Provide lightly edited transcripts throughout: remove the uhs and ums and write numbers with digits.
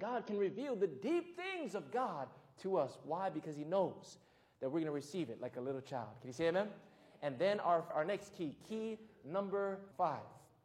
God can reveal the deep things of God to us. Why? Because He knows that we're going to receive it like a little child. Can you say amen? And then our next key number 5,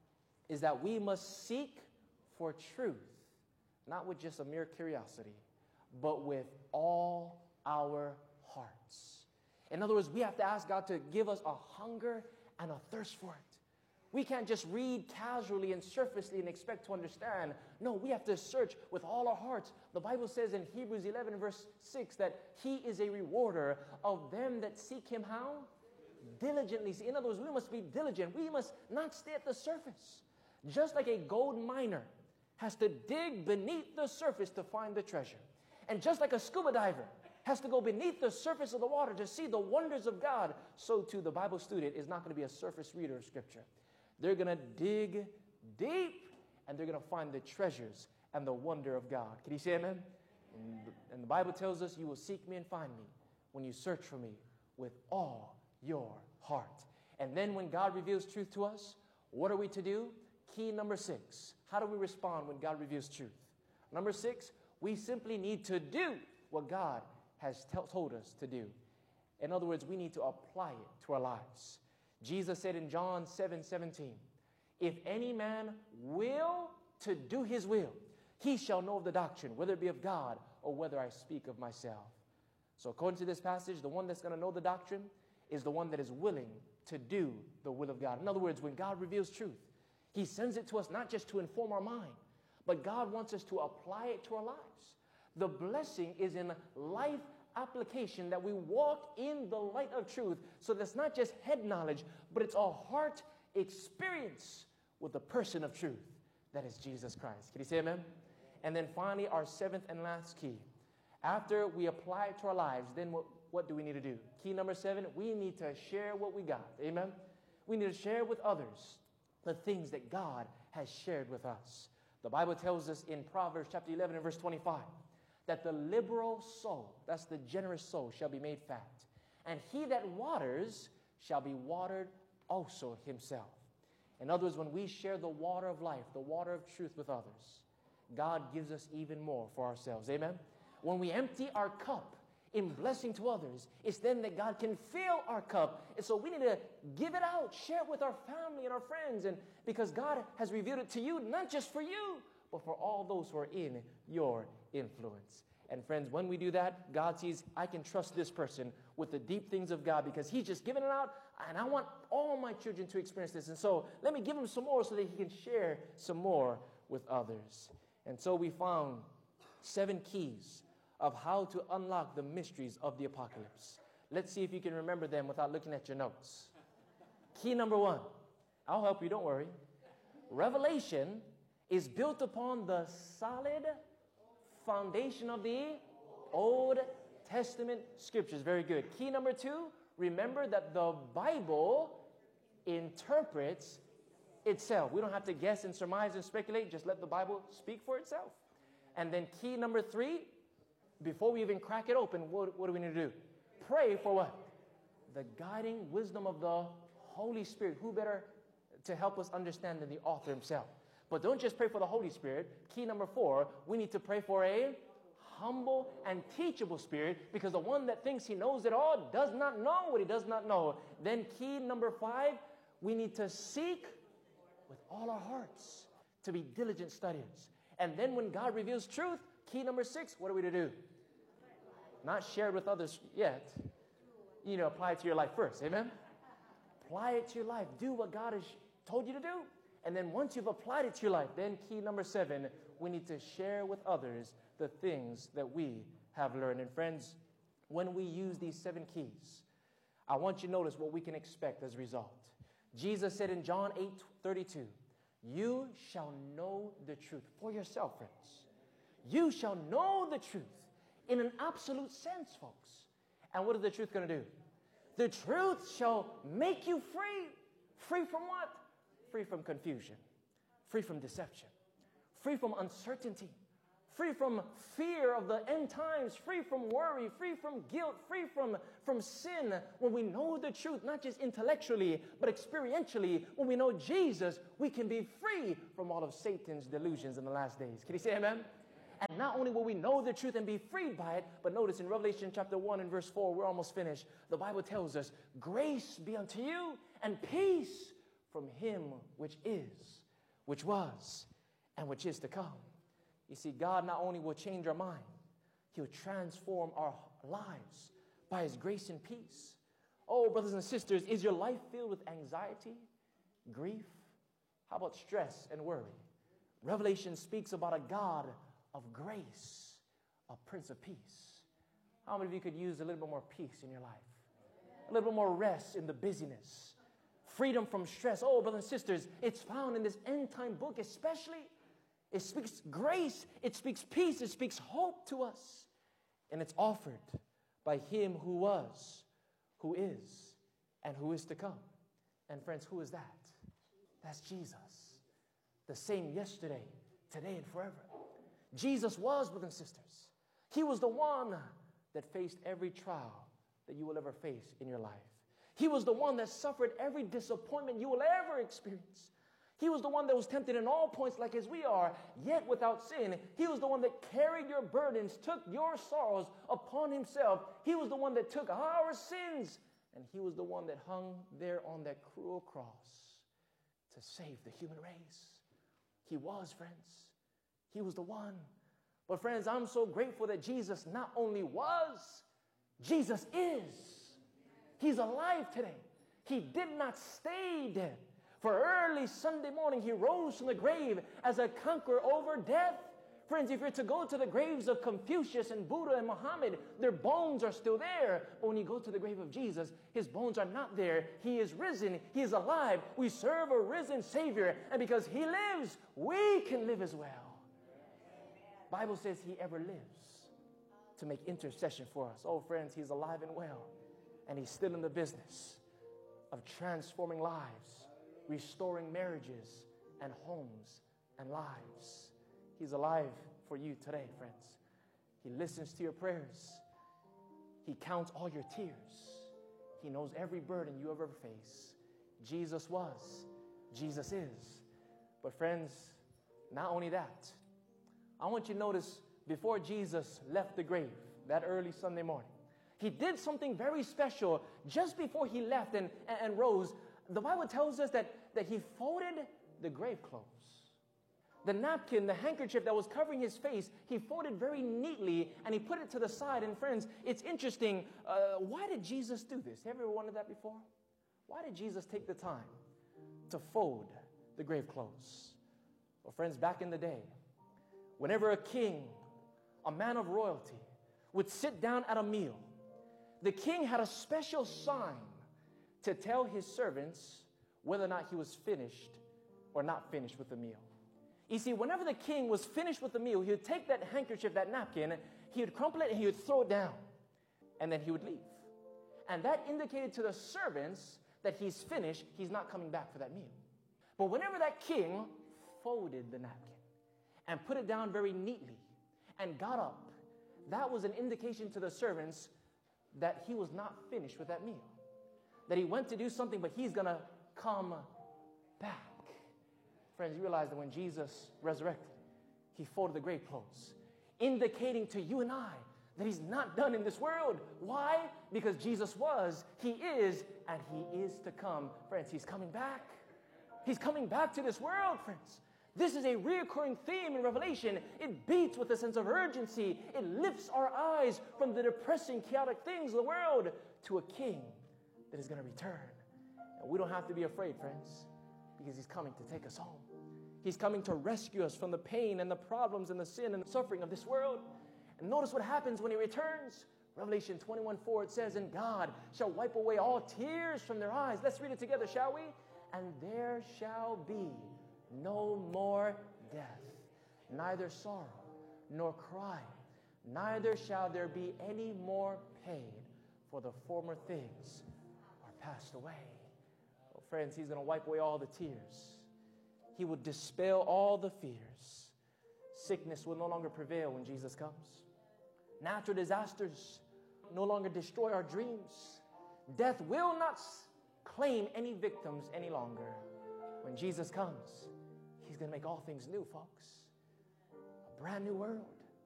is that we must seek for truth, not with just a mere curiosity, but with all our hearts. In other words, we have to ask God to give us a hunger and a thirst for it. We can't just read casually and surfacely and expect to understand. No, we have to search with all our hearts. The Bible says in Hebrews 11 verse 6 that He is a rewarder of them that seek Him how? Diligently. In other words, we must be diligent. We must not stay at the surface. Just like a gold miner has to dig beneath the surface to find the treasure. And just like a scuba diver has to go beneath the surface of the water to see the wonders of God, so too the Bible student is not going to be a surface reader of Scripture. They're going to dig deep, and they're going to find the treasures and the wonder of God. Can you say amen? And the Bible tells us, you will seek me and find me when you search for me with all your heart. And then when God reveals truth to us, what are we to do? Key number 6. How do we respond when God reveals truth? Number 6, we simply need to do what God has told us to do. In other words, we need to apply it to our lives. Jesus said in John 7:17, if any man will to do His will, he shall know of the doctrine, whether it be of God or whether I speak of myself. So according to this passage, the one that's going to know the doctrine is the one that is willing to do the will of God. In other words, when God reveals truth, He sends it to us not just to inform our mind, but God wants us to apply it to our lives. The blessing is in life application, that we walk in the light of truth. So that's not just head knowledge, but it's a heart experience with the person of truth. That is Jesus Christ. Can you say amen? And then finally, our 7th and last key. After we apply it to our lives, then what do we need to do? Key number 7, we need to share what we got. Amen? We need to share with others the things that God has shared with us. The Bible tells us in Proverbs chapter 11 and verse 25, that the liberal soul, that's the generous soul, shall be made fat. And he that waters shall be watered also himself. In other words, when we share the water of life, the water of truth with others, God gives us even more for ourselves. Amen? When we empty our cup in blessing to others, it's then that God can fill our cup. And so we need to give it out, share it with our family and our friends. And because God has revealed it to you, not just for you, but for all those who are in your influence. And friends, when we do that, God sees, I can trust this person with the deep things of God because He's just given it out, and I want all my children to experience this. And so let me give him some more so that he can share some more with others. And so we found 7 keys of how to unlock the mysteries of the apocalypse. Let's see if you can remember them without looking at your notes. Key number 1. I'll help you, don't worry. Revelation is built upon the solid foundation of the Old Testament scriptures. Very good. Key number 2, remember that the Bible interprets itself. We don't have to guess and surmise and speculate. Just let the Bible speak for itself. And then key number 3, before we even crack it open, what do we need to do? Pray for what? The guiding wisdom of the Holy Spirit. Who better to help us understand than the author himself? But don't just pray for the Holy Spirit. Key number 4, we need to pray for a humble and teachable spirit, because the one that thinks he knows it all does not know what he does not know. Then key number 5, we need to seek with all our hearts to be diligent studiers. And then when God reveals truth, key number 6, what are we to do? Not share it with others yet. You know, apply it to your life first. Amen? Apply it to your life. Do what God has told you to do. And then once you've applied it to your life, then key number 7, we need to share with others the things that we have learned. And friends, when we use these 7 keys, I want you to notice what we can expect as a result. Jesus said in John 8:32, you shall know the truth for yourself, friends. You shall know the truth in an absolute sense, folks. And what is the truth going to do? The truth shall make you free. Free from what? Free from confusion, free from deception, free from uncertainty, free from fear of the end times, free from worry, free from guilt, free from sin. When we know the truth, not just intellectually, but experientially, when we know Jesus, we can be free from all of Satan's delusions in the last days. Can you say amen? And not only will we know the truth and be freed by it, but notice in Revelation chapter 1 and verse 4, we're almost finished. The Bible tells us, grace be unto you and peace from him which is, which was, and which is to come. You see, God not only will change our mind, he will transform our lives by his grace and peace. Oh, brothers and sisters, is your life filled with anxiety, grief? How about stress and worry? Revelation speaks about a God of grace, a Prince of Peace. How many of you could use a little bit more peace in your life? A little bit more rest in the busyness. Freedom from stress. Oh, brothers and sisters, it's found in this end-time book especially. It speaks grace, it speaks peace, it speaks hope to us. And it's offered by him who was, who is, and who is to come. And friends, who is that? That's Jesus. The same yesterday, today, and forever. Jesus was, brothers and sisters. He was the one that faced every trial that you will ever face in your life. He was the one that suffered every disappointment you will ever experience. He was the one that was tempted in all points like as we are, yet without sin. He was the one that carried your burdens, took your sorrows upon himself. He was the one that took our sins. And he was the one that hung there on that cruel cross to save the human race. He was, friends. He was the one. But friends, I'm so grateful that Jesus not only was, Jesus is. He's alive today. He did not stay dead. For early Sunday morning, he rose from the grave as a conqueror over death. Friends, if you're to go to the graves of Confucius and Buddha and Muhammad, their bones are still there. But when you go to the grave of Jesus, his bones are not there. He is risen. He is alive. We serve a risen Savior. And because he lives, we can live as well. Bible says he ever lives to make intercession for us. Oh, friends, he's alive and well. And he's still in the business of transforming lives, restoring marriages and homes and lives. He's alive for you today, friends. He listens to your prayers. He counts all your tears. He knows every burden you ever face. Jesus was. Jesus is. But friends, not only that, I want you to notice before Jesus left the grave that early Sunday morning, he did something very special just before he left and rose. The Bible tells us that he folded the grave clothes. The napkin, the handkerchief that was covering his face, he folded very neatly and he put it to the side. And friends, it's interesting. Why did Jesus do this? Have you ever wondered that before? Why did Jesus take the time to fold the grave clothes? Well, friends, back in the day, whenever a king, a man of royalty, would sit down at a meal, the king had a special sign to tell his servants whether or not he was finished or not finished with the meal. You see, whenever the king was finished with the meal, he would take that handkerchief, that napkin, he would crumple it and he would throw it down. And then he would leave. And that indicated to the servants that he's finished, he's not coming back for that meal. But whenever that king folded the napkin and put it down very neatly and got up, that was an indication to the servants that he was not finished with that meal. That he went to do something, but he's going to come back. Friends, you realize that when Jesus resurrected, he folded the grave clothes, indicating to you and I that he's not done in this world. Why? Because Jesus was, he is, and he is to come. Friends, he's coming back. He's coming back to this world, friends. This is a recurring theme in Revelation. It beats with a sense of urgency. It lifts our eyes from the depressing, chaotic things of the world to a king that is going to return. And we don't have to be afraid, friends, because he's coming to take us home. He's coming to rescue us from the pain and the problems and the sin and the suffering of this world. And notice what happens when he returns. Revelation 21:4, it says, "And God shall wipe away all tears from their eyes." Let's read it together, shall we? "And there shall be no more death, neither sorrow nor crying, neither shall there be any more pain, for the former things are passed away." Oh, friends, he's going to wipe away all the tears. He will dispel all the fears. Sickness will no longer prevail when Jesus comes. Natural disasters no longer destroy our dreams. Death will not claim any victims any longer. When Jesus comes, he's going to make all things new, folks. A brand new world.